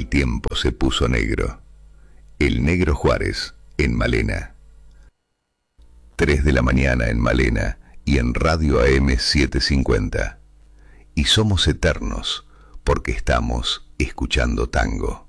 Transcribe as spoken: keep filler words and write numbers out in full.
el tiempo se puso negro. El Negro Juárez, en Malena. tres de la mañana en Malena y en Radio A M setecientos cincuenta. Y somos eternos porque estamos escuchando tango.